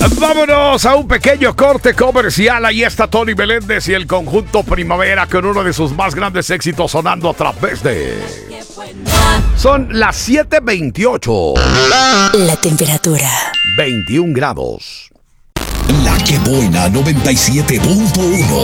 Vámonos a un pequeño corte comercial. Ahí está Tony Meléndez y el conjunto Primavera con uno de sus más grandes éxitos sonando a través de... Son las 7:28. La temperatura 21 grados. La que buena 97.1.